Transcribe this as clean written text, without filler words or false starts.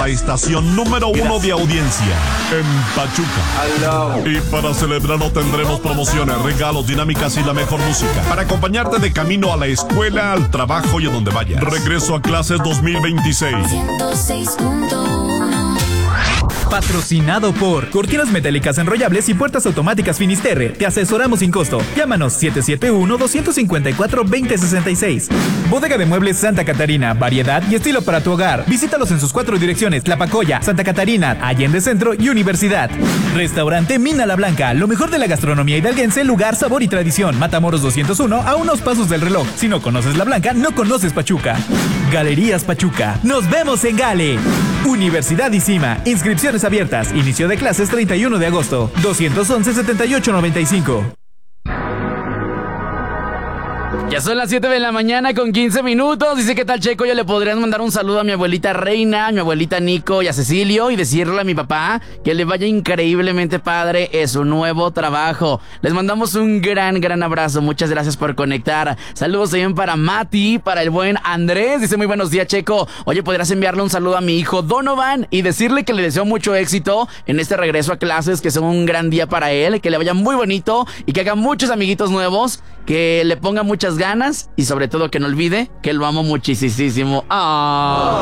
estación número 1 de audiencia en Pachuca. Y para celebrarlo tendremos promociones, regalos, dinámicas y la mejor música para acompañarte de camino a la escuela, al trabajo y a donde vayas. Regreso a clases 2026. 106.1. Patrocinado por Cortinas Metálicas Enrollables y Puertas Automáticas Finisterre. Te asesoramos sin costo. Llámanos 771-254-2066. Bodega de Muebles Santa Catarina. Variedad y estilo para tu hogar. Visítalos en sus 4 direcciones: Tlapacoya, Santa Catarina, Allende Centro y Universidad. Restaurante Mina La Blanca. Lo mejor de la gastronomía hidalguense, lugar, sabor y tradición. Matamoros 201, a unos pasos del reloj. Si no conoces La Blanca, no conoces Pachuca. Galerías Pachuca. Nos vemos en Gale. Universidad ICIMA. Inscripciones abiertas. Inicio de clases 31 de agosto. 211-7895. Ya son las 7 de la mañana con 15 minutos. Dice, ¿qué tal, Checo? Yo le podrías mandar un saludo a mi abuelita Reina, a mi abuelita Nico y a Cecilio, y decirle a mi papá que le vaya increíblemente padre en su nuevo trabajo. Les mandamos un gran abrazo. Muchas gracias por conectar. Saludos también para Mati, para el buen Andrés. Dice, muy buenos días, Checo. Oye, ¿podrías enviarle un saludo a mi hijo Donovan y decirle que le deseo mucho éxito en este regreso a clases, que sea un gran día para él, que le vaya muy bonito y que haga muchos amiguitos nuevos, que le ponga muchas ganas y sobre todo que no olvide que lo amo muchísimo. ¡Ah!